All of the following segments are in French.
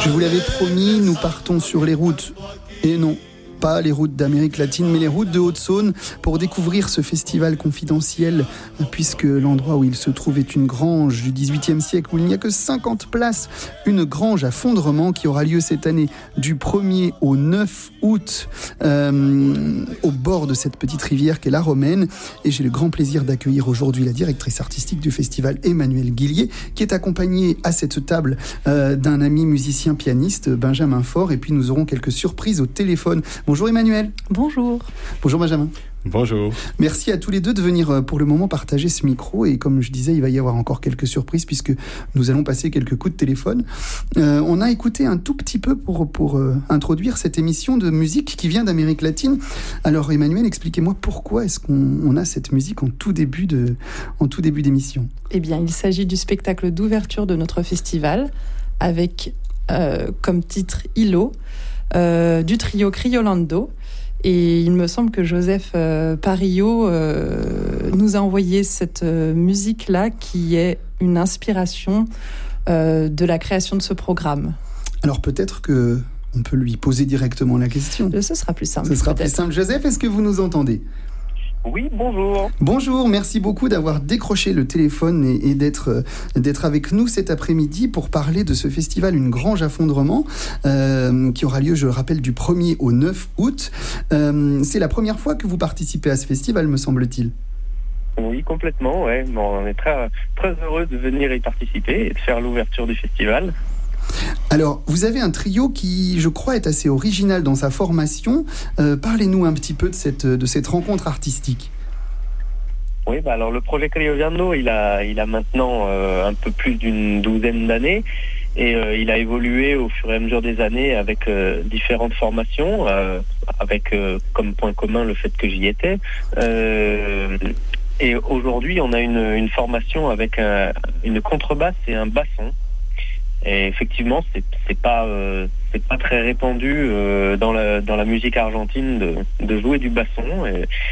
Je vous l'avais promis, nous partons sur les routes. Et non, pas les routes d'Amérique latine, mais les routes de Haute-Saône pour découvrir ce festival confidentiel, puisque l'endroit où il se trouve est une grange du XVIIIe siècle où il n'y a que 50 places. Une grange à Fondrement qui aura lieu cette année du 1er au 9 août au bord de cette petite rivière qu'est la Romaine. Et j'ai le grand plaisir d'accueillir aujourd'hui la directrice artistique du festival, Emmanuelle Guillier, qui est accompagnée à cette table d'un ami musicien pianiste, Benjamin Faure. Et puis nous aurons quelques surprises au téléphone. Bonjour Emmanuel. Bonjour. Bonjour Benjamin. Bonjour. Merci à tous les deux de venir pour le moment partager ce micro. Et comme je disais, il va y avoir encore quelques surprises puisque nous allons passer quelques coups de téléphone. On a écouté un tout petit peu pour introduire cette émission de musique qui vient d'Amérique latine. Alors Emmanuel, expliquez-moi pourquoi est-ce qu'on a cette musique en tout début d'émission. Eh bien, il s'agit du spectacle d'ouverture de notre festival avec comme titre Ilo du trio Criolando. Et il me semble que Joseph Parillo nous a envoyé cette musique-là qui est une inspiration de la création de ce programme. Alors peut-être qu'on peut lui poser directement la question. Ce sera plus simple. Ce sera plus simple. Joseph, est-ce que vous nous entendez ? Oui, bonjour. Bonjour, merci beaucoup d'avoir décroché le téléphone et d'être avec nous cet après-midi pour parler de ce festival Une Grange à Fondrement qui aura lieu, je le rappelle, du 1er au 9 août. C'est la première fois que vous participez à ce festival, me semble-t-il. Oui, complètement. Ouais. Bon, on est très, très heureux de venir y participer et de faire l'ouverture du festival. Alors, vous avez un trio qui, je crois, est assez original dans sa formation. Parlez-nous un petit peu de cette rencontre artistique. Oui, alors le projet Criolando, il a maintenant un peu plus d'une douzaine d'années et il a évolué au fur et à mesure des années avec différentes formations, avec comme point commun le fait que j'y étais. Et aujourd'hui, on a une formation avec une contrebasse et un basson. Et effectivement, c'est pas très répandu dans la musique argentine de jouer du basson.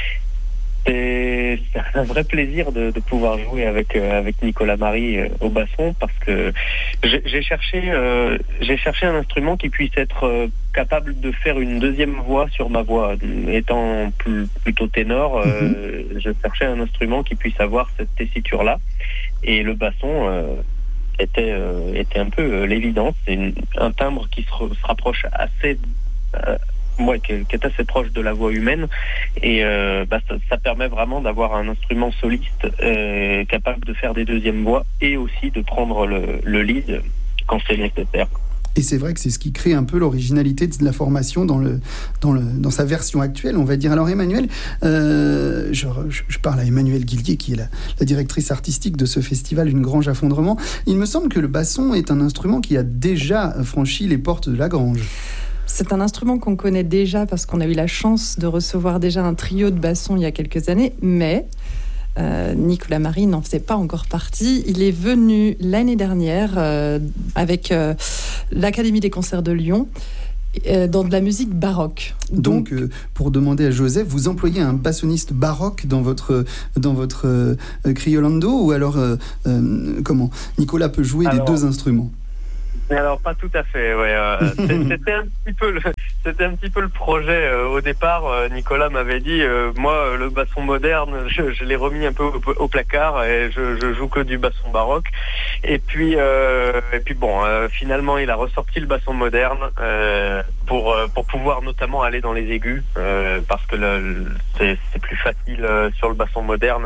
Et c'est un vrai plaisir de pouvoir jouer avec Nicolas Marie au basson parce que j'ai cherché un instrument qui puisse être capable de faire une deuxième voix sur ma voix. Étant plutôt ténor, je cherchais un instrument qui puisse avoir cette tessiture-là. Et le basson était un peu l'évidence. C'est un timbre qui se rapproche assez, qui est assez proche de la voix humaine, et ça permet vraiment d'avoir un instrument soliste capable de faire des deuxièmes voix et aussi de prendre le lead quand c'est nécessaire. Et c'est vrai que c'est ce qui crée un peu l'originalité de la formation dans sa version actuelle, on va dire. Alors Emmanuel, je parle à Emmanuelle Guillier, qui est la directrice artistique de ce festival Une Grange à Fondrement. Il me semble que le basson est un instrument qui a déjà franchi les portes de la grange. C'est un instrument qu'on connaît déjà parce qu'on a eu la chance de recevoir déjà un trio de bassons il y a quelques années, mais Nicolas Marie n'en faisait pas encore partie. Il est venu l'année dernière avec l'Académie des concerts de Lyon dans de la musique baroque. Donc pour demander à Joseph, vous employez un bassoniste baroque dans votre Criolando, ou alors comment Nicolas peut jouer les deux instruments? Alors pas tout à fait, ouais. C'était un petit peu le projet au départ. Nicolas m'avait dit, moi le basson moderne, je l'ai remis un peu au placard et je joue que du basson baroque. Et puis bon, finalement il a ressorti le basson moderne pour pouvoir notamment aller dans les aigus parce que c'est plus facile sur le basson moderne.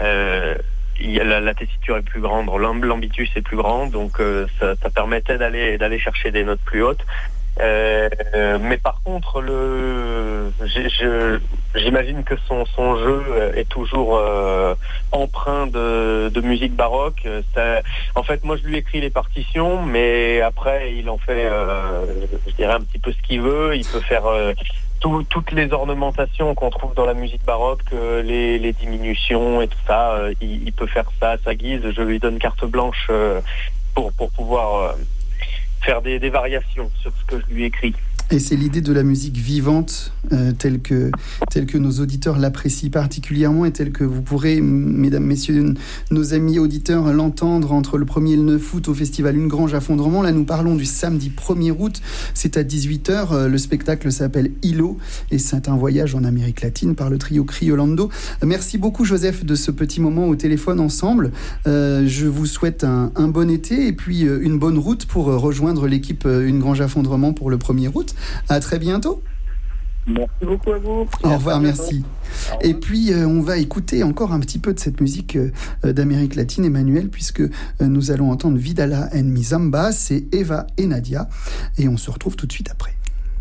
La tessiture est plus grande, l'ambitus est plus grand, donc ça permettait d'aller chercher des notes plus hautes. Mais par contre, j'imagine que son jeu est toujours empreint de musique baroque. En fait, moi, je lui écris les partitions, mais après, il en fait, je dirais, un petit peu ce qu'il veut. Il peut faire toutes les ornementations qu'on trouve dans la musique baroque, les diminutions et tout ça, il peut faire ça à sa guise. Je lui donne carte blanche pour pouvoir faire des variations sur ce que je lui écris. Et c'est l'idée de la musique vivante, telle que nos auditeurs l'apprécient particulièrement et telle que vous pourrez, mesdames, messieurs, nos amis auditeurs, l'entendre entre le 1er et le 9 août au festival Une Grange à Fondremont. Là, nous parlons du samedi 1er août, c'est à 18h. Le spectacle s'appelle Hilo et c'est un voyage en Amérique latine par le trio Criolando. Merci beaucoup, Joseph, de ce petit moment au téléphone ensemble. Je vous souhaite un bon été et puis une bonne route pour rejoindre l'équipe Une Grange à Fondremont pour le 1er août. À très bientôt. Merci beaucoup à vous. Au revoir, merci. Et puis, on va écouter encore un petit peu de cette musique d'Amérique latine, Emmanuel, puisque nous allons entendre Vidala en mi Zamba, c'est Eva et Nadia. Et on se retrouve tout de suite après.